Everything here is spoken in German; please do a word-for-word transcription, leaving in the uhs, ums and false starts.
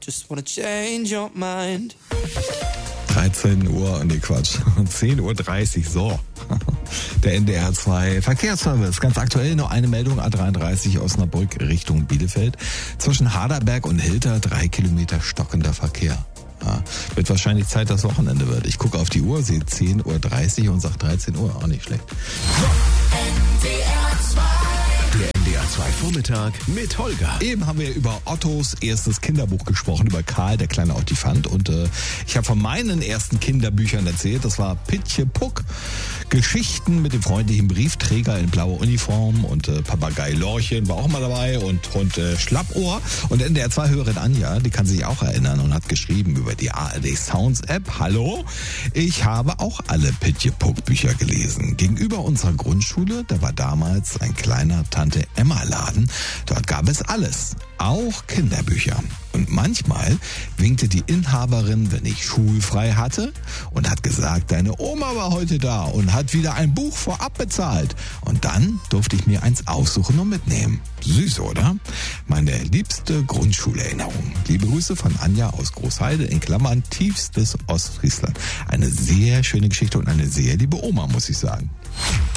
just wanna change your mind. dreizehn Uhr, nee Quatsch, zehn Uhr dreißig, so. Der N D R zwei Verkehrsservice. Ganz aktuell noch eine Meldung, A dreiunddreißig Osnabrück Richtung Bielefeld. Zwischen Haderberg und Hilter drei Kilometer stockender Verkehr. Ja, wird wahrscheinlich Zeit, dass Wochenende wird. Ich gucke auf die Uhr, sehe zehn Uhr dreißig und sage dreizehn Uhr, auch nicht schlecht. Der N D R zwei Vormittag mit Holger. Eben haben wir über Ottos erstes Kinderbuch gesprochen, über Karl, der kleine Ottifant. Und äh, ich habe von meinen ersten Kinderbüchern erzählt. Das war Pittje Puck. Geschichten mit dem freundlichen Briefträger in blauer Uniform. Und äh, Papagei Lorchen war auch mal dabei. Und Hund äh, Schlappohr. Und N D R zwei-Hörerin Anja, die kann sich auch erinnern und hat geschrieben über die A R D Sounds App. Hallo, ich habe auch alle Pittje Puck Bücher gelesen. Gegenüber unserer Grundschule, da war damals ein kleiner Tante Emma Laden. Dort gab es alles, auch Kinderbücher. Und manchmal winkte die Inhaberin, wenn ich schulfrei hatte, und hat gesagt, deine Oma war heute da und hat wieder ein Buch vorab bezahlt. Und dann durfte ich mir eins aussuchen und mitnehmen. Süß, oder? Meine liebste Grundschulerinnerung. Liebe Grüße von Anja aus Großheide, in Klammern tiefstes Ostfriesland. Eine sehr schöne Geschichte und eine sehr liebe Oma, muss ich sagen.